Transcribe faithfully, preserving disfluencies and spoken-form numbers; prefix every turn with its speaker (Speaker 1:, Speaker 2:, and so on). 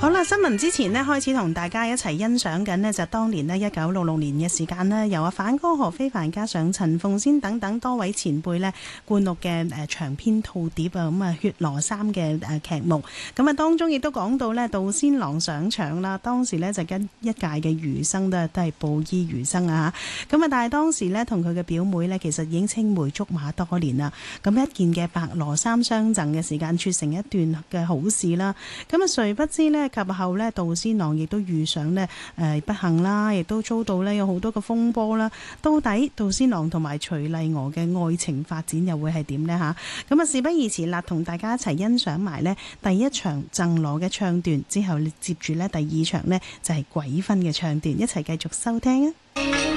Speaker 1: 好啦，新聞之前呢，開始同大家一齊欣賞緊呢，就當年呢一九六六年嘅時間呢，由阿反哥何非凡加上陳鳳仙等等多位前輩呢灌錄嘅誒長篇套碟啊，咁啊血羅衫嘅誒劇目，咁啊當中亦都講到呢，杜仙郎上場啦，當時呢，就跟一屆嘅餘生都係都係布衣餘生啊，咁啊但係當時呢，同佢嘅表妹呢，其實已經青梅竹馬多年啦，咁一件嘅白羅衫相贈嘅時間撮成一段嘅好事啦，咁啊誰不知呢？及後呢，杜仙郎亦都遇上呢誒、呃、不幸啦，亦都遭到呢有好多嘅風波啦。到底杜仙郎同埋徐麗娥嘅愛情發展又會係點呢？吓，咁啊事不宜遲啦，同大家一齊欣賞埋呢第一場贈羅嘅唱段之後，接住呢第二場呢就係、是、鬼婚嘅唱段，一齊繼續收聽啊！